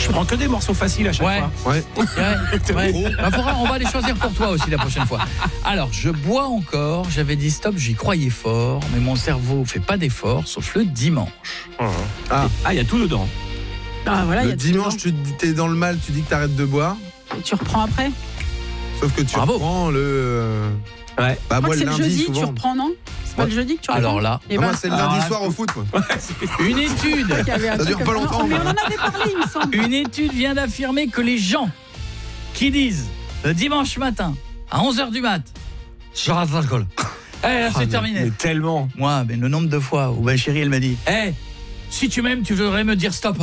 Je prends que des morceaux faciles à chaque fois. Ouais. Bah, on va les choisir pour toi aussi la prochaine fois. Alors, je bois encore. J'avais dit stop, j'y croyais fort, mais mon cerveau fait pas d'effort, sauf le dimanche. Il y a tout dedans. Ah, voilà, Le dimanche, tu es dans le mal, tu dis que t'arrêtes de boire. Et tu reprends après. Sauf que tu reprends le... Ouais. Bah, moi, c'est le le lundi, jeudi, souvent. tu reprends, non? C'est pas le jeudi que tu reprends? Alors là... Et moi, c'est le lundi soir au foot. Une étude... Ça dure pas longtemps. Mais on en avait parlé, il me semble. Une étude vient d'affirmer que les gens qui disent le dimanche matin à 11h du mat, je rate l'alcool. C'est terminé. Mais tellement. Moi, le nombre de fois où ma chérie elle m'a dit si tu m'aimes, tu devrais me dire stop.